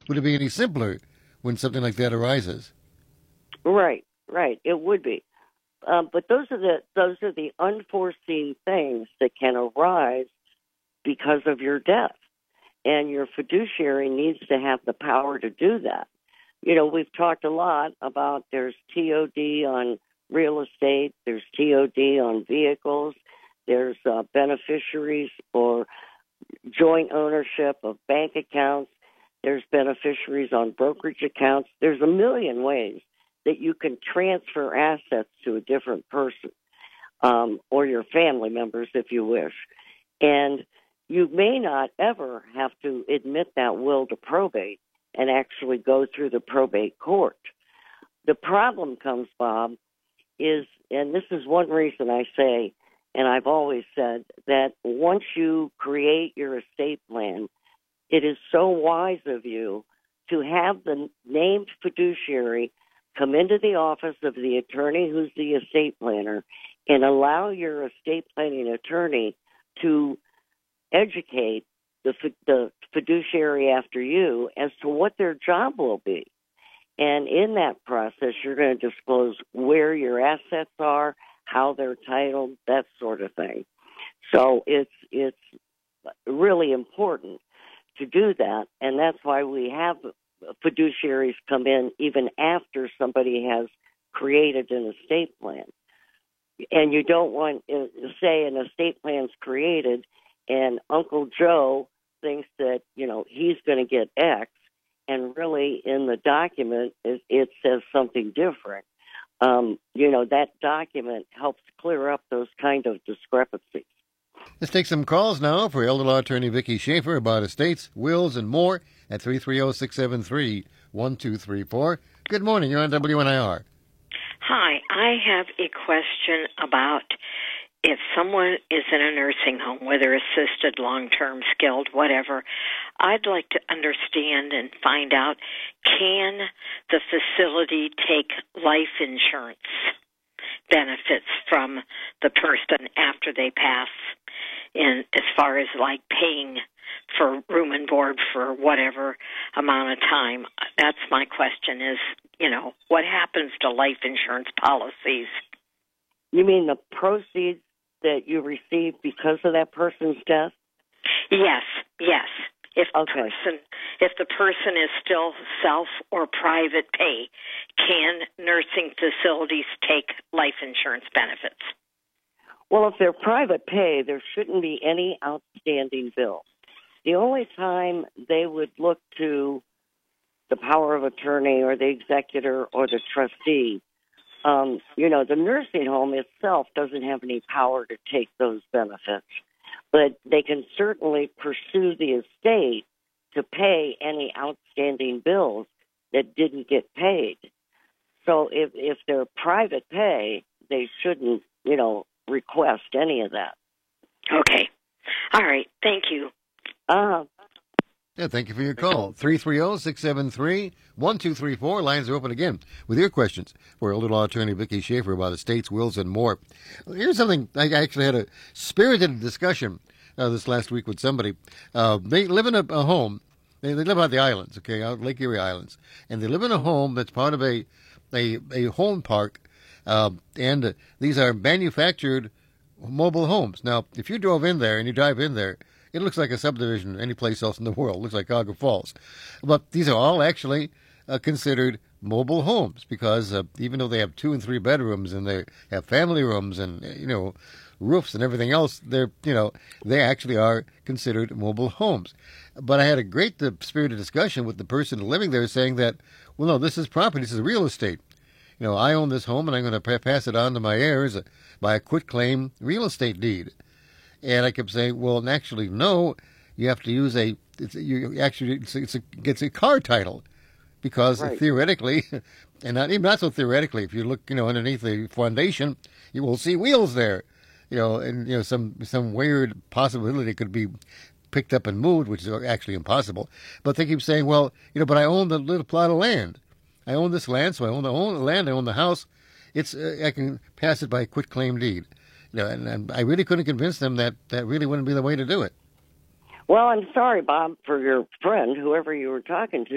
would it be any simpler when something like that arises? Right, right. It would be. But those are the unforeseen things that can arise because of your death. And your fiduciary needs to have the power to do that. We've talked a lot about there's TOD on real estate, there's TOD on vehicles, there's beneficiaries or joint ownership of bank accounts, there's beneficiaries on brokerage accounts. There's a million ways that you can transfer assets to a different person or your family members if you wish. And you may not ever have to admit that will to probate and actually go through the probate court. The problem comes, Bob, is, and this is one reason I say, and I've always said, that once you create your estate plan, it is so wise of you to have the named fiduciary come into the office of the attorney who's the estate planner and allow your estate planning attorney to educate the fiduciary after you as to what their job will be. And in that process, you're going to disclose where your assets are, how they're titled, that sort of thing. So it's really important to do that, and that's why we have fiduciaries come in even after somebody has created an estate plan. And you don't want, say, an estate plan's created and Uncle Joe thinks that, he's going to get X, and really in the document it says something different. That document helps clear up those kind of discrepancies. Let's take some calls now for elder law attorney Vicki Schaefer about estates, wills, and more at 330-673-1234. Good morning. You're on WNIR. Hi. I have a question about if someone is in a nursing home, whether assisted, long-term, skilled, whatever. I'd like to understand and find out, can the facility take life insurance benefits from the person after they pass, in as far as like paying for room and board for whatever amount of time? That's my question is, what happens to life insurance policies? You mean the proceeds that you receive because of that person's death? Yes. If okay. If the person is still self or private pay, can nursing facilities take life insurance benefits? Well, if they're private pay, there shouldn't be any outstanding bill. The only time they would look to the power of attorney or the executor or the trustee, the nursing home itself doesn't have any power to take those benefits, but they can certainly pursue the estate to pay any outstanding bills that didn't get paid. So if they're private pay, they shouldn't, request any of that. Okay. All right. Thank you. Yeah, thank you for your call. 330-673-1234. Lines are open again with your questions for elder law attorney Vicki Schaefer about estates, wills, and more. Here's something I actually had a spirited discussion this last week with somebody. They live in a home. They live out the islands, okay, out Lake Erie Islands, and they live in a home that's part of a home park, and these are manufactured mobile homes. Now, if you drove in there and you drive in there, it looks like a subdivision any place else in the world. It looks like Niagara Falls. But these are all actually considered mobile homes because even though they have 2 and 3 bedrooms and they have family rooms and, roofs and everything else, they actually are considered mobile homes. But I had a great spirited discussion with the person living there saying that, well, no, this is property. This is real estate. I own this home and I'm going to pass it on to my heirs by a quitclaim real estate deed. And I kept saying, well, actually, no, you have to use it's a car title because right. Theoretically, and not so theoretically, if you look, underneath the foundation, you will see wheels there, and, some weird possibility could be picked up and moved, which is actually impossible. But they keep saying, well, but I own the little plot of land. I own this land, so I own the land, I own the house. I can pass it by a quitclaim deed. And I really couldn't convince them that really wouldn't be the way to do it. Well, I'm sorry, Bob, for your friend, whoever you were talking to.